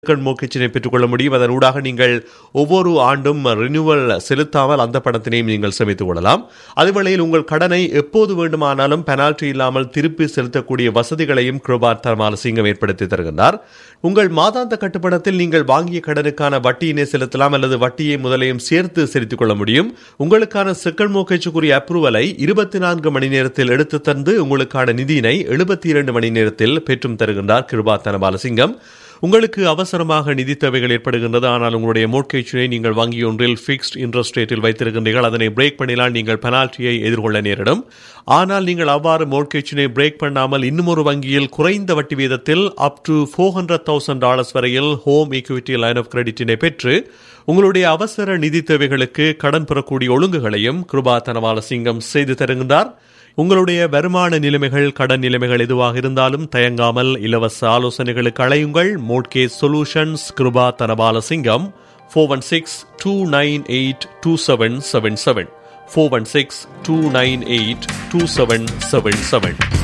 மோட்கேஜினை பெற்றுக்கொள்ள முடியும். அதன் ஊடாக நீங்கள் ஒவ்வொரு ஆண்டும் ரினியூவல் செலுத்தாமல் அந்த பணத்தினையும் நீங்கள் சேமித்துக் கொள்ளலாம். அதேவேளையில் உங்கள் கடனை எப்போது வேண்டுமானாலும் பெனால்டி இல்லாமல் திருப்பி செலுத்தக்கூடிய வசதிகளையும் கிருபா தனபாலசிங்கம் ஏற்படுத்தி தருகின்றார். உங்கள் மாதாந்த கட்டுப்பணத்தில் நீங்கள் வாங்கிய கடனுக்கான வட்டியினை செலுத்தலாம் அல்லது வட்டியை முதலையும் சேர்த்து செலுத்திக் கொள்ள முடியும். உங்களுக்கான செகண்ட் மோட்கேஜுக்குரிய அப்ரூவலை 24 மணி நேரத்தில் எடுத்து தந்து உங்களுக்கான நிதியினை 72 மணி நேரத்தில் பெற்றும் தருகின்றார் கிருபா தனபாலசிங்கம். உங்களுக்கு அவசரமாக நிதி தேவைகள் ஏற்படுகின்றது, ஆனால் உங்களுடைய மோட்கேஜினை நீங்கள் வங்கி ஒன்றில் ஃபிக்ஸ்ட் இன்ட்ரெஸ்ட் ரேட்டில் வைத்திருக்கின்றீர்கள். அதனை பிரேக் பண்ணினால் நீங்கள் பெனால்ட்டியை எதிர்கொள்ள நேரிடும். ஆனால் நீங்கள் அவ்வாறு மோட்கேஜினை பிரேக் பண்ணாமல் இன்னும் ஒரு வங்கியில் குறைந்த வட்டி வீதத்தில் அப் டு $400,000 வரையில் ஹோம் ஈக்விட்டி லைன் ஆஃப் கிரெடிட்டினை பெற்று உங்களுடைய அவசர நிதி தேவைகளுக்கு கடன் பெறக்கூடிய ஒழுங்குகளையும் கிருபா தனபாலசிங்கம் செய்து தருகின்றார். உங்களுடைய வருமான நிலைமைகள், கடன் நிலைமைகள் எதுவாக இருந்தாலும் தயங்காமல் இலவச ஆலோசனைகளுக்கு அழையுங்கள். Mortgage solutions, Kripa Thanabalasingam, 416-298-2777, 416-298-2777.